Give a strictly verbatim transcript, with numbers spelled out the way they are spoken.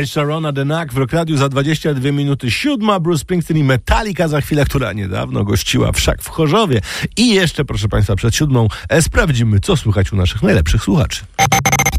I Sharona Denak w Rock Radiu za dwadzieścia dwie minuty siódma. Bruce Springsteen i Metallica za chwilę, która niedawno gościła wszak w Chorzowie. I jeszcze, proszę Państwa, przed siódmą e, sprawdzimy, co słychać u naszych najlepszych słuchaczy.